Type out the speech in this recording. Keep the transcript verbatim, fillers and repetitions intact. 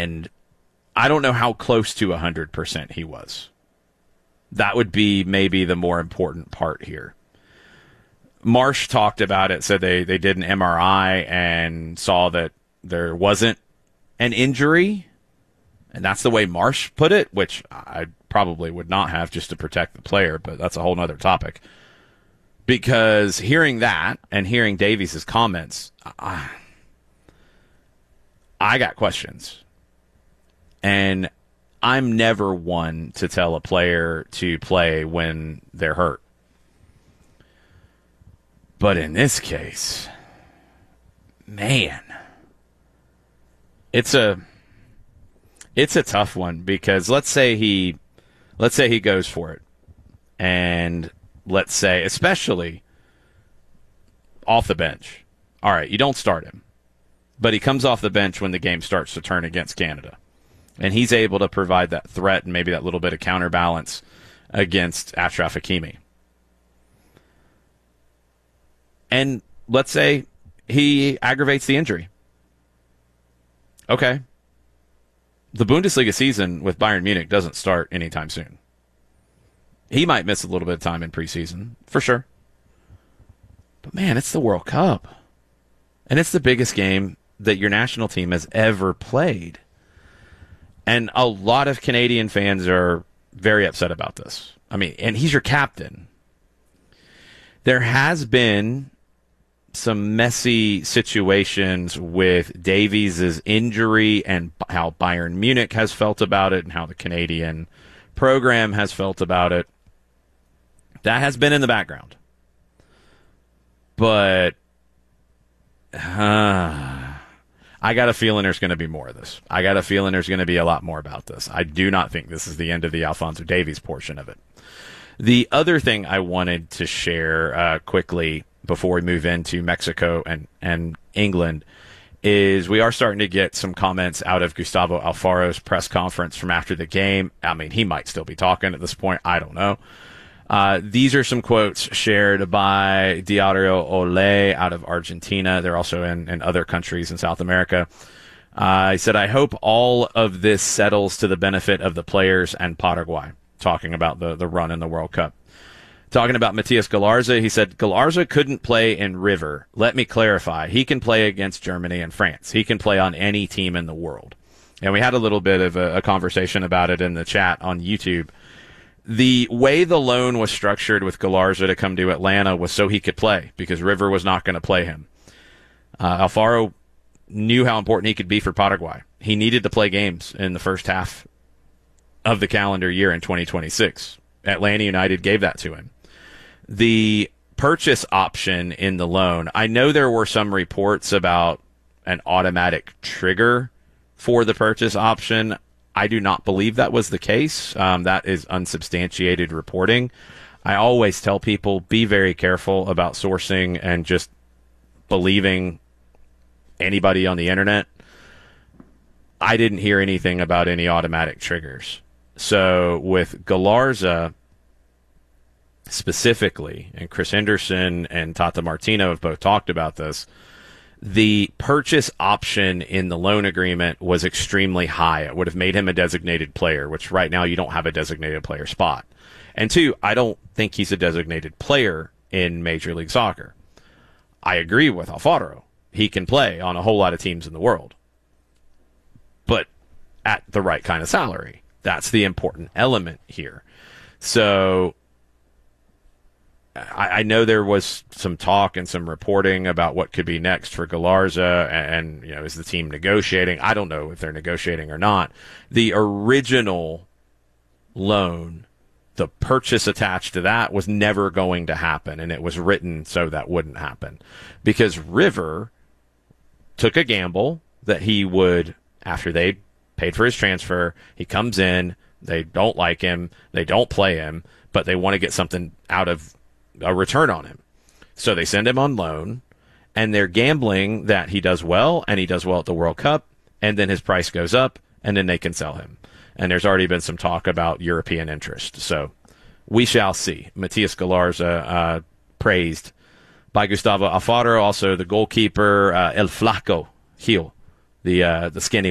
And I don't know how close to one hundred percent he was. That would be maybe the more important part here. Marsh talked about it, said they, they did an M R I and saw that there wasn't an injury. And that's the way Marsh put it, which I probably would not have just to protect the player, but that's a whole other topic. Because hearing that and hearing Davies' comments, I, I got questions. And I'm never one to tell a player to play when they're hurt. But in this case, man, it's a it's a tough one because let's say he let's say he goes for it. And let's say, especially off the bench. All right, you don't start him. But he comes off the bench when the game starts to turn against Canada. And he's able to provide that threat and maybe that little bit of counterbalance against Achraf Hakimi. And let's say he aggravates the injury. Okay. The Bundesliga season with Bayern Munich doesn't start anytime soon. He might miss a little bit of time in preseason, for sure. But, man, it's the World Cup. And it's the biggest game that your national team has ever played. And a lot of Canadian fans are very upset about this. I mean, and he's your captain. There has been some messy situations with Davies' injury and how Bayern Munich has felt about it and how the Canadian program has felt about it. That has been in the background. But uh, I got a feeling there's going to be more of this. I got a feeling there's going to be a lot more about this. I do not think this is the end of the Alphonso Davies portion of it. The other thing I wanted to share uh, quickly before we move into Mexico and, and England is we are starting to get some comments out of Gustavo Alfaro's press conference from after the game. I mean, he might still be talking at this point. I don't know. Uh, these are some quotes shared by Diario Olé out of Argentina. They're also in, in other countries in South America. Uh, he said, I hope all of this settles to the benefit of the players and Paraguay, talking about the, the run in the World Cup. Talking about Matias Galarza, he said, Galarza couldn't play in River. Let me clarify. He can play against Germany and France. He can play on any team in the world. And we had a little bit of a, a conversation about it in the chat on YouTube. The way the loan was structured with Galarza to come to Atlanta was so he could play because River was not going to play him. Uh, Alfaro knew how important he could be for Paraguay. He needed to play games in the first half of the calendar year in twenty twenty-six. Atlanta United gave that to him. The purchase option in the loan, I know there were some reports about an automatic trigger for the purchase option. I do not believe that was the case. Um, that is unsubstantiated reporting. I always tell people, be very careful about sourcing and just believing anybody on the internet. I didn't hear anything about any automatic triggers. So with Galarza specifically, and Chris Henderson and Tata Martino have both talked about this, the purchase option in the loan agreement was extremely high. It would have made him a designated player, which right now you don't have a designated player spot. And two, I don't think he's a designated player in Major League Soccer. I agree with Alfaro. He can play on a whole lot of teams in the world. But at the right kind of salary. That's the important element here. So I, I know there was some talk and some reporting about what could be next for Galarza, and, and you know, is the team negotiating? I don't know if they're negotiating or not. The original loan, the purchase attached to that was never going to happen, and it was written so that wouldn't happen because River took a gamble that he would, after they paid for his transfer, he comes in, they don't like him, they don't play him, but they want to get something out of a return on him. So they send him on loan, and they're gambling that he does well, and he does well at the World Cup, and then his price goes up, and then they can sell him. And there's already been some talk about European interest. So we shall see. Matias Galarza, uh, praised by Gustavo Alfaro, also the goalkeeper, uh, El Flaco Gil, the uh, the skinny